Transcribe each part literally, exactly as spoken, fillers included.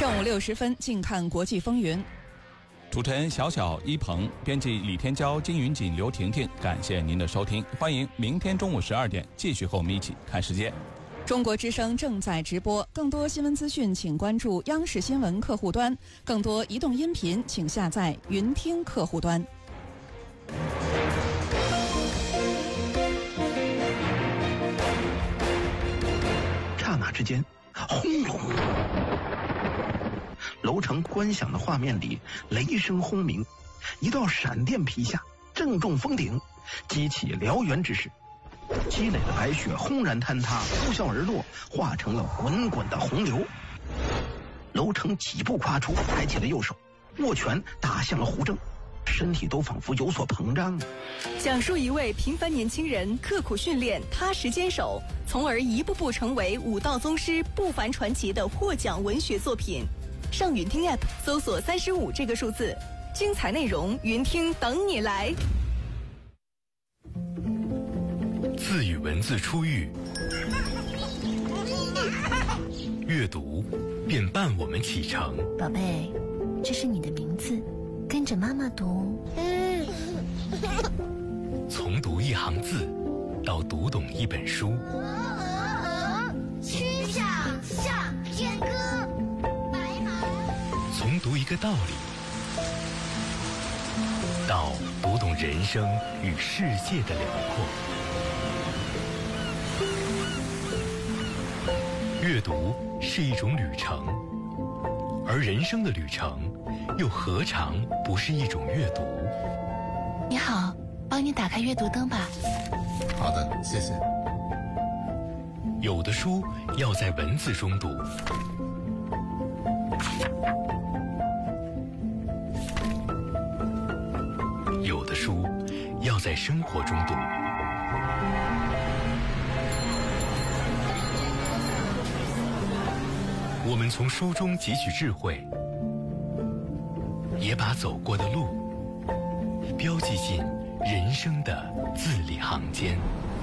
正午六十分，静看国际风云。 主持人小小一鹏，编辑李天骄、金云锦、刘婷婷，感谢您的收听，欢迎明天中午十二点继续和我们一起看世界。 中国之声正在直播，更多新闻资讯请关注央视新闻客户端，更多移动音频请下载云听客户端。 刹那之间，轰隆！楼层观响的画面里，雷声轰鸣，一道闪电劈下，正中峰顶，激起燎原之势。积累的白雪轰然坍塌，呼啸而落，化成了滚滚的洪流。楼层几步跨出，抬起了右手，握拳打向了胡正，身体都仿佛有所膨胀。 讲述一位平凡年轻人刻苦训练、踏实坚守，从而一步步成为武道宗师不凡传奇的获奖文学作品。上云听 App 搜索三十五这个数字，精彩内容云听等你来。 自与文字初遇，阅读便伴我们启程。 宝贝，这是你的名字，跟着妈妈读。 从读一行字到读懂一本书， 曲项向天歌，白马。 从读一个道理到读懂人生与世界的辽阔。阅读是一种旅程，而人生的旅程又何尝不是一种阅读？ 你好，帮你打开阅读灯吧。 好的，谢谢。 有的书要在文字中读，有的书要在生活中读。我们从书中汲取智慧，也把走过的路标记进人生的字里行间。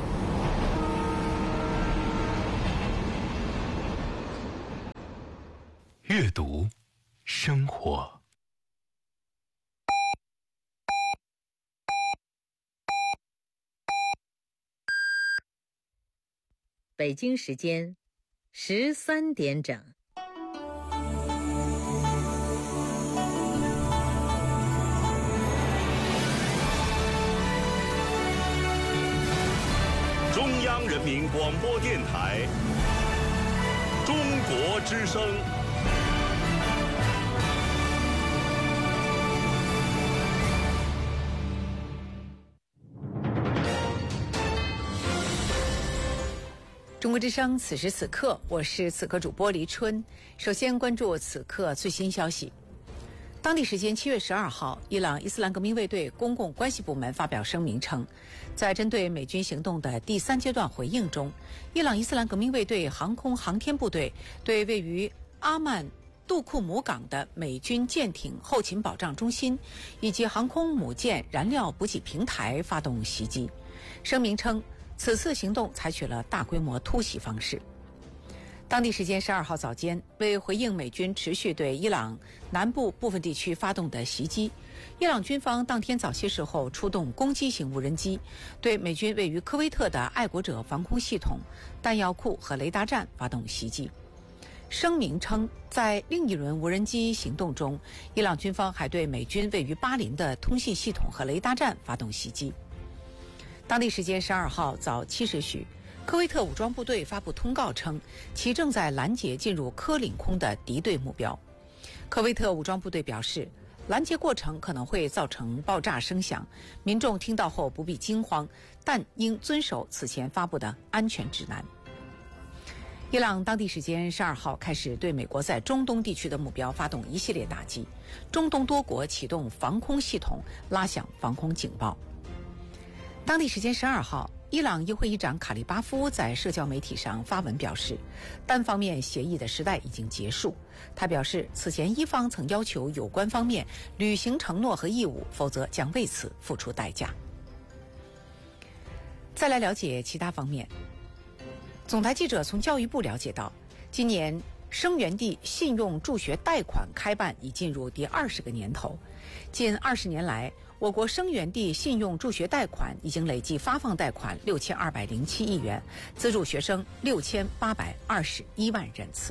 阅读，生活。 北京时间十三点整。 中央人民广播电台中国之声。 中国之声，此时此刻，我是此刻主播黎春。首先关注此刻最新消息。当地时间七月十二号，伊朗伊斯兰革命卫队公共关系部门发表声明称，在针对美军行动的第三阶段回应中，伊朗伊斯兰革命卫队航空航天部队对位于阿曼杜库姆港的美军舰艇后勤保障中心以及航空母舰燃料补给平台发动袭击。声明称，此次行动采取了大规模突袭方式。当地时间十二号早间，为回应美军持续对伊朗南部部分地区发动的袭击，伊朗军方当天早些时候出动攻击型无人机，对美军位于科威特的爱国者防空系统、弹药库和雷达站发动袭击。声明称，在另一轮无人机行动中，伊朗军方还对美军位于巴林的通信系统和雷达站发动袭击。当地时间十二号早七时许，科威特武装部队发布通告称，其正在拦截进入科领空的敌对目标。科威特武装部队表示，拦截过程可能会造成爆炸声响，民众听到后不必惊慌，但应遵守此前发布的安全指南。伊朗当地时间十二号开始对美国在中东地区的目标发动一系列打击，中东多国启动防空系统，拉响防空警报。当地时间十二号，伊朗议会议长卡利巴夫在社交媒体上发文表示，单方面协议的时代已经结束。他表示，此前伊方曾要求有关方面履行承诺和义务，否则将为此付出代价。再来了解其他方面。总台记者从教育部了解到，今年生源地信用助学贷款开办已进入第二十个年头，近二十年来，我国生源地信用助学贷款已经累计发放贷款六千二百零七亿元，资助学生六千八百二十一万人次。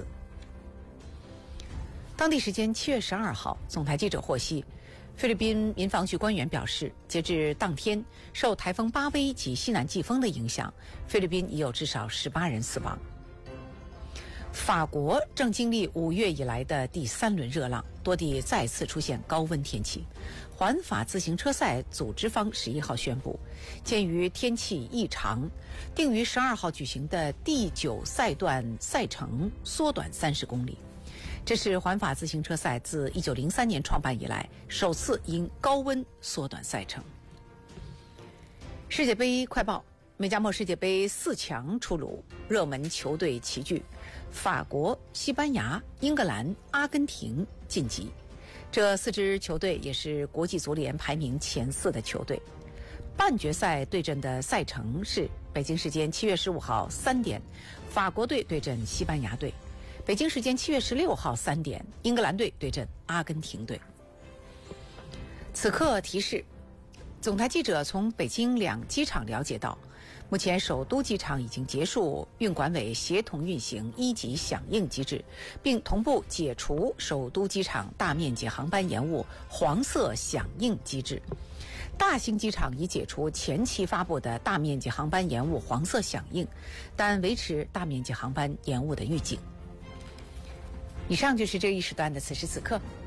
当地时间七月十二号，总台记者获悉，菲律宾民防局官员表示，截至当天，受台风巴威及西南季风的影响，菲律宾已有至少十八人死亡。法国正经历五月以来的第三轮热浪，多地再次出现高温天气。环法自行车赛组织方十一号宣布，鉴于天气异常，定于十二号举行的第九赛段赛程缩短三十公里。这是环法自行车赛自一九零三年创办以来首次因高温缩短赛程。世界杯快报：美加墨世界杯四强出炉，热门球队齐聚，法国、西班牙、英格兰、阿根廷晋级。这四支球队也是国际足联排名前四的球队。半决赛对阵的赛程是北京时间七月十五号三点，法国队对阵西班牙队；北京时间七月十六号三点，英格兰队对阵阿根廷队。此刻提示：总台记者从北京两机场了解到，目前首都机场已经结束运管委协同运行一级响应机制，并同步解除首都机场大面积航班延误黄色响应机制。大兴机场已解除前期发布的大面积航班延误黄色响应，但维持大面积航班延误的预警。以上就是这一时段的此时此刻，